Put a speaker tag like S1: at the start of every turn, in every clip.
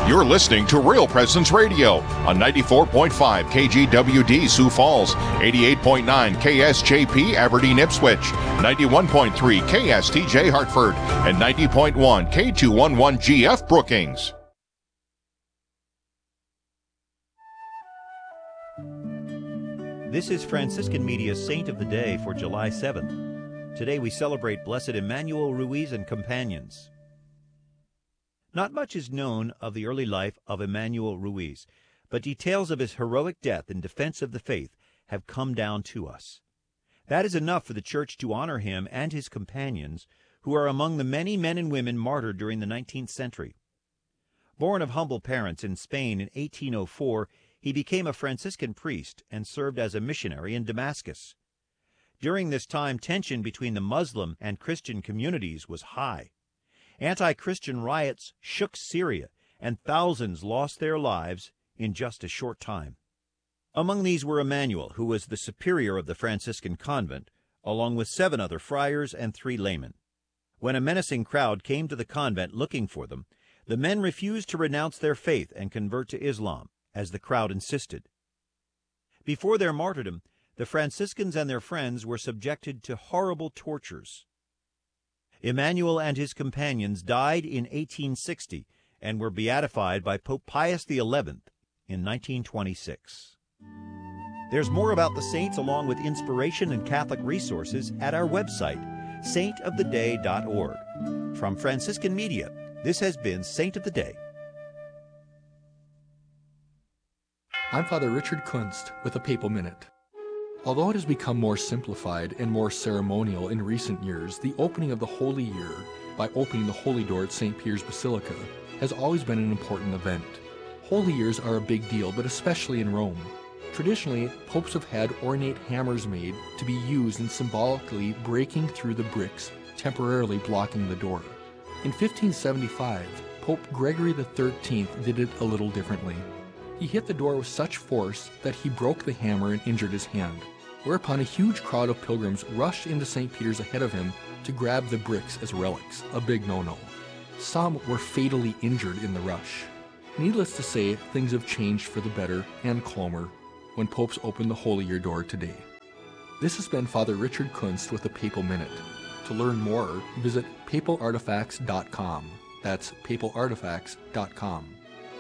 S1: You're listening to Real Presence Radio on 94.5 KGWD Sioux Falls, 88.9 KSJP Aberdeen Ipswich, 91.3 KSTJ Hartford, and 90.1 K211GF Brookings.
S2: This is Franciscan Media's Saint of the Day for July 7th. Today we celebrate Blessed Emmanuel Ruiz and companions. Not much is known of the early life of Emmanuel Ruiz, but details of his heroic death in defense of the faith have come down to us. That is enough for the Church to honor him and his companions, who are among the many men and women martyred during the 19th century. Born of humble parents in Spain in 1804, he became a Franciscan priest and served as a missionary in Damascus. During this time, tension between the Muslim and Christian communities was high. Anti-Christian riots shook Syria, and thousands lost their lives in just a short time. Among these were Emmanuel, who was the superior of the Franciscan convent, along with 7 other friars and 3 laymen. When a menacing crowd came to the convent looking for them, the men refused to renounce their faith and convert to Islam, as the crowd insisted. Before their martyrdom, the Franciscans and their friends were subjected to horrible tortures. Emmanuel and his companions died in 1860 and were beatified by Pope Pius XI in 1926. There's more about the saints along with inspiration and Catholic resources at our website, saintoftheday.org. From Franciscan Media, this has been Saint of the Day.
S3: I'm Father Richard Kunst with a Papal Minute. Although it has become more simplified and more ceremonial in recent years, the opening of the Holy Year by opening the Holy Door at St. Peter's Basilica has always been an important event. Holy Years are a big deal, but especially in Rome. Traditionally, popes have had ornate hammers made to be used in symbolically breaking through the bricks, temporarily blocking the door. In 1575, Pope Gregory XIII did it a little differently. He hit the door with such force that he broke the hammer and injured his hand, whereupon a huge crowd of pilgrims rushed into St. Peter's ahead of him to grab the bricks as relics, a big no-no. Some were fatally injured in the rush. Needless to say, things have changed for the better and calmer when popes open the Holy Year door today. This has been Father Richard Kunst with the Papal Minute. To learn more, visit papalartifacts.com. That's papalartifacts.com.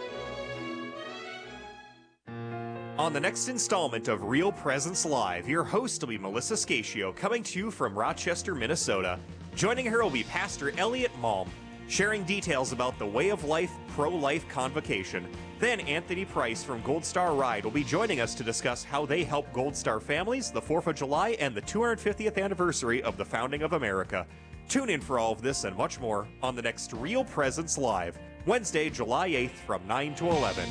S4: On the next installment of Real Presence Live, your host will be Melissa Scatio, coming to you from Rochester, Minnesota. Joining her will be Pastor Elliot Malm, sharing details about the Way of Life pro-life convocation. Then Anthony Price from Gold Star Ride will be joining us to discuss how they help Gold Star families, the 4th of July, and the 250th anniversary of the founding of America. Tune in for all of this and much more on the next Real Presence Live, Wednesday, July 8th from 9 to 11.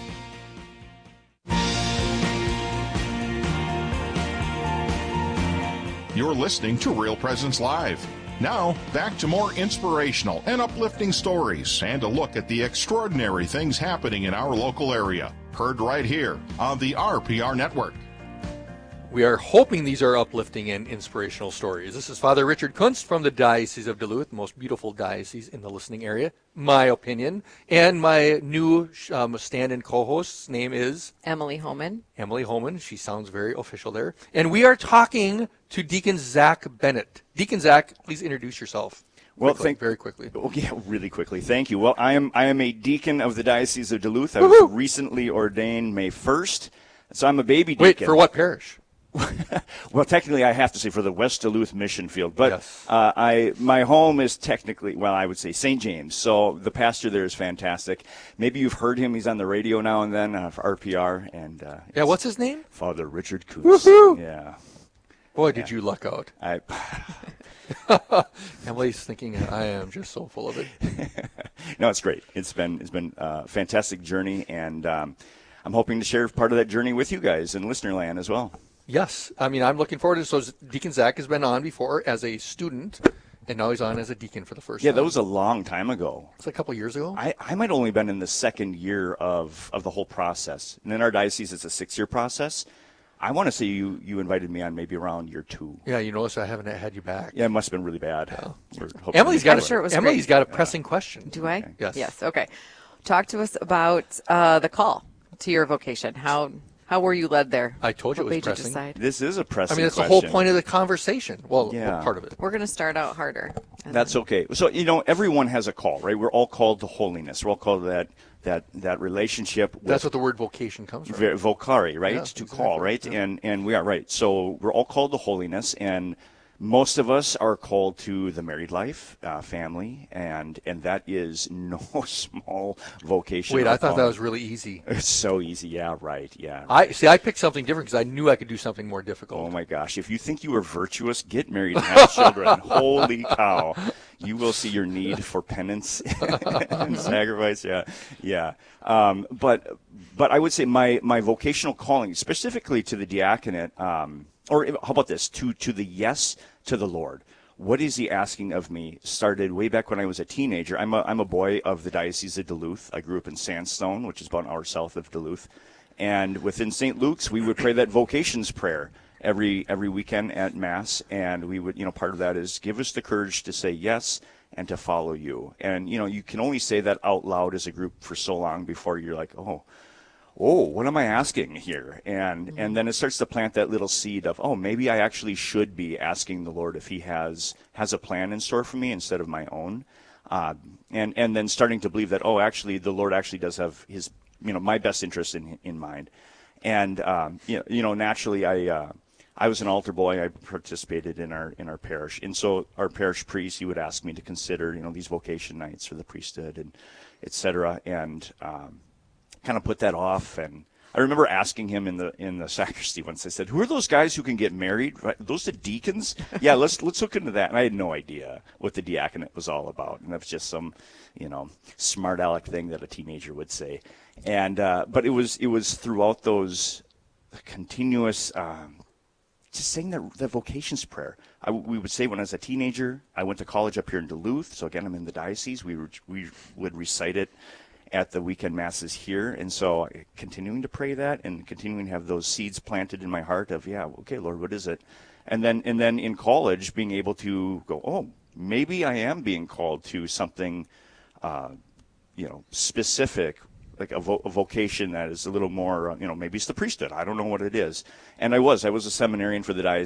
S1: You're listening to Real Presence Live. Now, back to more inspirational and uplifting stories and a look at the extraordinary things happening in our local area. Heard right here on the RPR Network.
S3: We are hoping these are uplifting and inspirational stories. This is Father Richard Kunst from the Diocese of Duluth, the most beautiful diocese in the listening area, my opinion. And my new stand-in co-host's name is?
S5: Emily Homan.
S3: Emily Homan. She sounds very official there. And we are talking to Deacon Zach Bennett. Deacon Zach, please introduce yourself.
S6: Well,
S3: very quickly.
S6: Oh, yeah, really quickly. Thank you. Well, I am a deacon of the Diocese of Duluth. I was recently ordained May 1st, so I'm a baby deacon.
S3: Wait, for what parish?
S6: Well, technically, I have to say for the West Duluth Mission Field, but
S3: yes.
S6: My home is technically, well, I would say St. James. So the pastor there is fantastic. Maybe you've heard him; he's on the radio now and then for RPR. And
S3: yeah, what's his name?
S6: Father Richard Kunst.
S3: Woohoo!
S6: Yeah.
S3: Boy, did you luck out! Emily's thinking I am just so full of it.
S6: No, it's great. It's been a fantastic journey, and I'm hoping to share part of that journey with you guys in listener land as well.
S3: Yes. I mean, I'm looking forward to it. So Deacon Zach has been on before as a student, and now he's on as a deacon for the first time.
S6: Yeah, that was a long time ago.
S3: It's a couple years ago?
S6: I might only been in the second year of the whole process. And in our diocese, it's a 6-year process. I want to say you invited me on maybe around year 2.
S3: Yeah, you notice I haven't had you back.
S6: Yeah, it must have been really bad.
S3: Yeah.
S6: Emily's
S3: got a pressing question.
S5: Do I?
S6: Okay.
S3: Yes.
S5: Yes, okay. Talk to us about the call to your vocation. How were you led there?
S3: I told you
S5: What
S3: it was
S5: made you
S3: pressing.
S5: decide?
S6: This is a pressing
S3: I mean, that's
S6: question.
S3: the whole point of the conversation. Well,
S6: Yeah.
S3: part of it.
S5: We're going to start out harder.
S6: That's okay. So, everyone has a call, right? We're all called to holiness. We're all called to that relationship with
S3: That's what the word vocation comes from.
S6: vocare, right?
S3: Yeah,
S6: To
S3: exactly.
S6: call, right?
S3: Yeah.
S6: And we are right. So we're all called to holiness, and most of us are called to the married life, family, and that is no small vocation.
S3: Wait,
S6: or
S3: I thought that
S6: calling.
S3: was really easy.
S6: It's so easy. Yeah, right. Yeah.
S3: I picked something different because I knew I could do something more difficult.
S6: Oh my gosh! If you think you are virtuous, get married and have children. Holy cow! You will see your need for penance and sacrifice. Yeah. But I would say my vocational calling, specifically to the diaconate, or how about this? To the yes to the Lord. What is He asking of me? Started way back when I was a teenager. I'm a boy of the Diocese of Duluth. I grew up in Sandstone, which is about an hour south of Duluth. And within St. Luke's, we would pray that vocations prayer every weekend at Mass. And we would, part of that is give us the courage to say yes and to follow you. And, you can only say that out loud as a group for so long before you're like, oh, what am I asking here? And then it starts to plant that little seed of, maybe I actually should be asking the Lord if He has a plan in store for me instead of my own. And then starting to believe that, actually the Lord actually does have His, my best interest in mind. And, naturally I was an altar boy. I participated in our parish. And so our parish priest, he would ask me to consider, these vocation nights for the priesthood and et cetera. And, kind of put that off, and I remember asking him in the sacristy once. I said, "Who are those guys who can get married? Right? Those the deacons? Yeah, let's look into that." And I had no idea what the diaconate was all about, and that was just some, smart aleck thing that a teenager would say. And but it was throughout those continuous just saying that vocations prayer. We would say when I was a teenager. I went to college up here in Duluth, so again I'm in the diocese. We would recite it at the weekend masses here, and so continuing to pray that and continuing to have those seeds planted in my heart of, okay, Lord, what is it? And then in college being able to go, maybe I am being called to something, specific, like a vocation that is a little more, maybe it's the priesthood. I don't know what it is. And I was a seminarian for the diocese